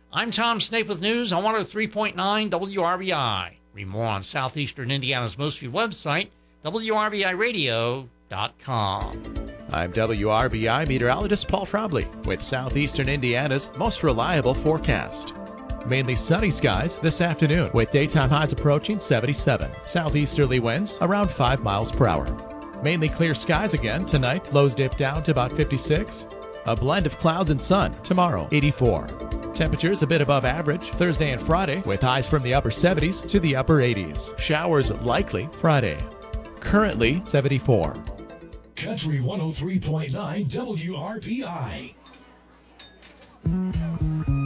I'm Tom Snape with news on 103.9 WRBI. Read more on Southeastern Indiana's most viewed website, WRBIRadio.com. I'm WRBI meteorologist Paul Trombley with Southeastern Indiana's most reliable forecast. Mainly sunny skies this afternoon with daytime highs approaching 77. Southeasterly winds around 5 miles per hour. Mainly clear skies again tonight. Lows dip down to about 56. A blend of clouds and sun tomorrow, 84. Temperatures a bit above average Thursday and Friday with highs from the upper 70s to the upper 80s. Showers likely Friday. Currently 74. Country 103.9 WRBI.